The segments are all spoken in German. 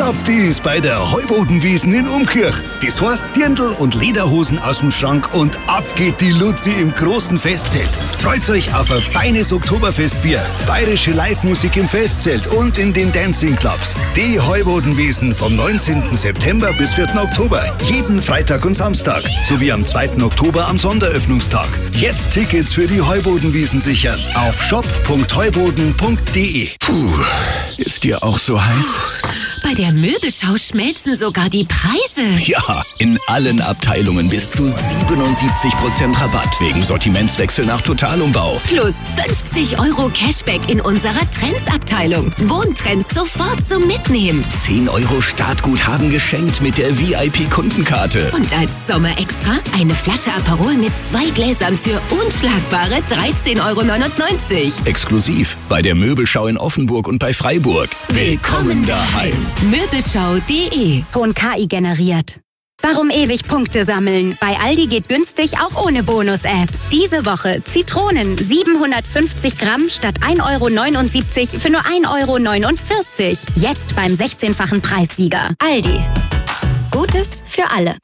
zapft ist bei der Heubodenwiesen in Umkirch. Das heißt Dirndl und Lederhosen aus dem Schrank und ab geht die Luzi im großen Festzelt. Freut euch auf ein feines Oktoberfestbier, bayerische Live-Musik im Festzelt und in den Dancing-Clubs. Die Heubodenwiesen vom 19. September bis 4. Oktober. Jeden Freitag und Samstag. Sowie am 2. Oktober am Sonderöffnungstag. Jetzt Tickets für die Heubodenwiesen sichern. Auf shop.heuboden.de. Puh, ist dir auch so heiß? Bei der Möbelschau schmelzen sogar die Preise. Ja, in allen Abteilungen bis zu 77% Rabatt wegen Sortimentswechsel nach Totalumbau. Plus 50 € Cashback in unserer Trends-Abteilung. Wohntrends sofort zum Mitnehmen. 10 € Startguthaben geschenkt mit der VIP-Kundenkarte. Und als Sommerextra eine Flasche Aperol mit 2 Gläsern für unschlagbare 13,99 €. Exklusiv bei der Möbelschau in Offenburg und bei Freiburg. Willkommen daheim. Möbelschau.de. Ton KI generiert. Warum ewig Punkte sammeln? Bei Aldi geht günstig auch ohne Bonus-App. Diese Woche Zitronen 750 Gramm statt 1,79 € für nur 1,49 €. Jetzt beim 16-fachen Preissieger. Aldi. Gutes für alle.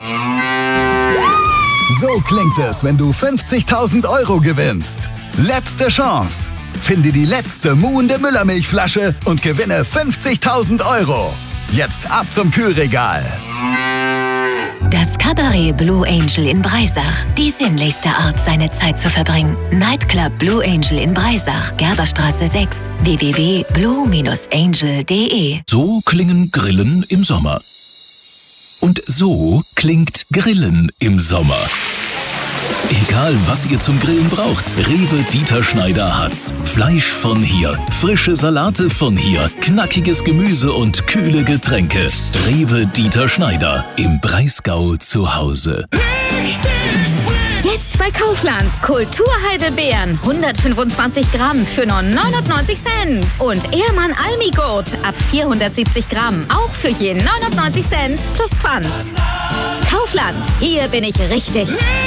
So klingt es, wenn du 50.000 € gewinnst. Letzte Chance. Finde die letzte muhende Müllermilchflasche und gewinne 50.000 €. Jetzt ab zum Kühlregal. Das Cabaret Blue Angel in Breisach. Die sinnlichste Art, seine Zeit zu verbringen. Nightclub Blue Angel in Breisach. Gerberstraße 6. www.blue-angel.de. So klingen Grillen im Sommer. Und so klingt Grillen im Sommer. Egal, was ihr zum Grillen braucht, Rewe Dieter Schneider hat's. Fleisch von hier, frische Salate von hier, knackiges Gemüse und kühle Getränke. Rewe Dieter Schneider, im Breisgau zu Hause. Jetzt bei Kaufland. Kulturheidelbeeren, 125 Gramm für nur 99 Cent. Und Ehrmann Almigurt ab 470 Gramm, auch für je 99 Cent plus Pfand. Kaufland, hier bin ich richtig.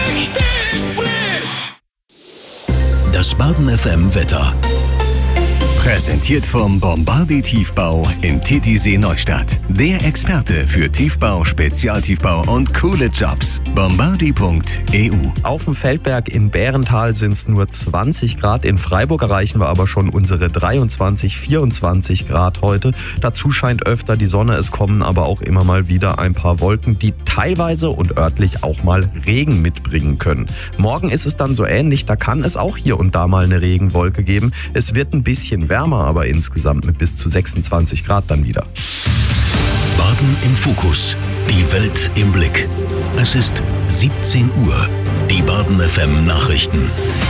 Das Baden FM Wetter. Präsentiert vom Bombardi Tiefbau in Titisee Neustadt. Der Experte für Tiefbau, Spezialtiefbau und coole Jobs. Bombardi.eu. Auf dem Feldberg in Bärental sind es nur 20 Grad. In Freiburg erreichen wir aber schon unsere 23, 24 Grad heute. Dazu scheint öfter die Sonne. Es kommen aber auch immer mal wieder ein paar Wolken, die teilweise und örtlich auch mal Regen mitbringen können. Morgen ist es dann so ähnlich. Da kann es auch hier und da mal eine Regenwolke geben. Es wird ein bisschen wärmer, aber insgesamt mit bis zu 26 Grad dann wieder. Baden im Fokus. Die Welt im Blick. Es ist 17 Uhr. Die Baden FM Nachrichten.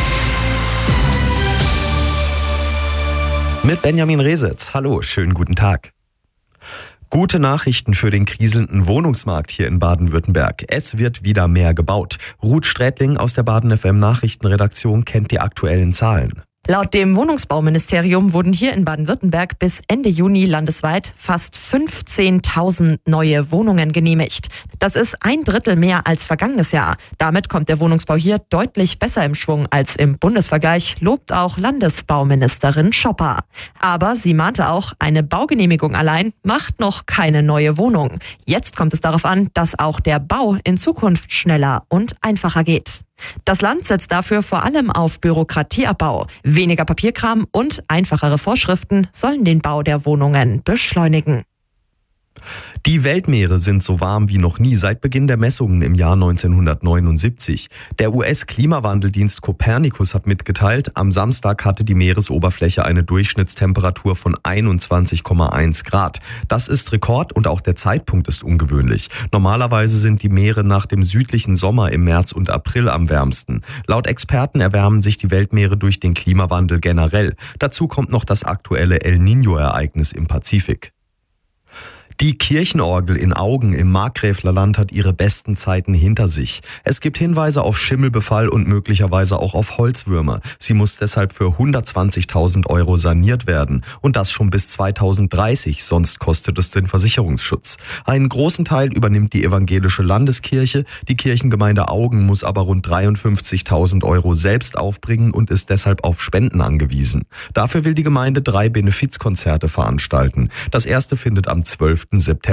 Mit Benjamin Resitz. Hallo, schönen guten Tag. Gute Nachrichten für den kriselnden Wohnungsmarkt hier in Baden-Württemberg. Es wird wieder mehr gebaut. Ruth Strätling aus der Baden FM Nachrichtenredaktion kennt die aktuellen Zahlen. Laut dem Wohnungsbauministerium wurden hier in Baden-Württemberg bis Ende Juni landesweit fast 15.000 neue Wohnungen genehmigt. Das ist 1/3 mehr als vergangenes Jahr. Damit kommt der Wohnungsbau hier deutlich besser im Schwung als im Bundesvergleich, lobt auch Landesbauministerin Schopper. Aber sie mahnte auch, eine Baugenehmigung allein macht noch keine neue Wohnung. Jetzt kommt es darauf an, dass auch der Bau in Zukunft schneller und einfacher geht. Das Land setzt dafür vor allem auf Bürokratieabbau. Weniger Papierkram und einfachere Vorschriften sollen den Bau der Wohnungen beschleunigen. Die Weltmeere sind so warm wie noch nie seit Beginn der Messungen im Jahr 1979. Der US-Klimawandeldienst Copernicus hat mitgeteilt, am Samstag hatte die Meeresoberfläche eine Durchschnittstemperatur von 21,1 Grad. Das ist Rekord und auch der Zeitpunkt ist ungewöhnlich. Normalerweise sind die Meere nach dem südlichen Sommer im März und April am wärmsten. Laut Experten erwärmen sich die Weltmeere durch den Klimawandel generell. Dazu kommt noch das aktuelle El Niño-Ereignis im Pazifik. Die Kirchenorgel in Augen im Markgräflerland hat ihre besten Zeiten hinter sich. Es gibt Hinweise auf Schimmelbefall und möglicherweise auch auf Holzwürmer. Sie muss deshalb für 120.000 € saniert werden. Und das schon bis 2030, sonst kostet es den Versicherungsschutz. Einen großen Teil übernimmt die evangelische Landeskirche. Die Kirchengemeinde Augen muss aber rund 53.000 € selbst aufbringen und ist deshalb auf Spenden angewiesen. Dafür will die Gemeinde 3 Benefizkonzerte veranstalten. Das erste findet am 12. September